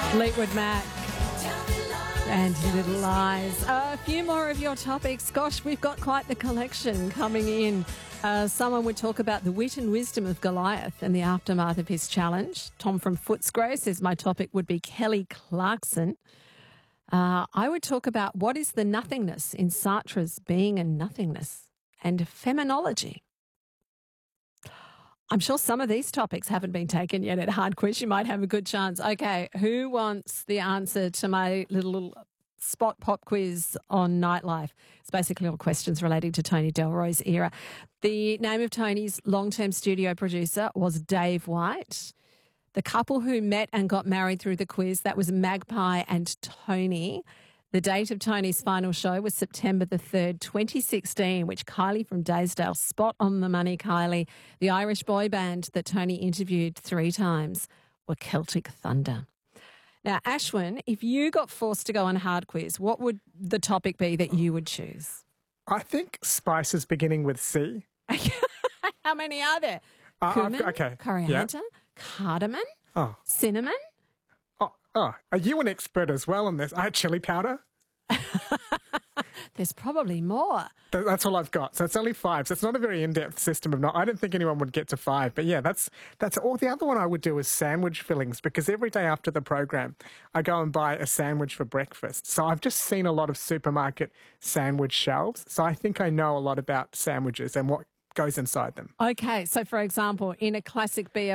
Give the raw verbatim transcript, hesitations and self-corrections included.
Fleetwood Mac and Little Lies. Uh, a few more of your topics. Gosh, we've got quite the collection coming in. Uh, someone would talk about the wit and wisdom of Goliath and the aftermath of his challenge. Tom from Footscray says my topic would be Kelly Clarkson. Uh, I would talk about what is the nothingness in Sartre's Being and Nothingness and feminology. I'm sure some of these topics haven't been taken yet at Hard Quiz. You might have a good chance. Okay, who wants the answer to my little spot pop quiz on nightlife? It's basically all questions relating to Tony Delroy's era. The name of Tony's long-term studio producer was Dave White. The couple who met and got married through the quiz, that was Magpie and Tony. The date of Tony's final show was September the third, twenty sixteen, which Kylie from Daysdale, spot on the money, Kylie. The Irish boy band that Tony interviewed three times were Celtic Thunder. Now, Ashwin, if you got forced to go on Hard Quiz, what would the topic be that you would choose? I think spices beginning with C. How many are there? Uh, Cumin, I've got- okay, coriander, yeah. cardamom, Oh. cinnamon. Oh, oh, are you an expert as well on this? I had chili powder. There's probably more. Th- That's all I've got. So it's only five. So it's not a very in-depth system of not. I don't think anyone would get to five. But yeah, that's that's all. The other one I would do is sandwich fillings, because every day after the program, I go and buy a sandwich for breakfast. So I've just seen a lot of supermarket sandwich shelves. So I think I know a lot about sandwiches and what goes inside them. Okay, so for example, in a classic B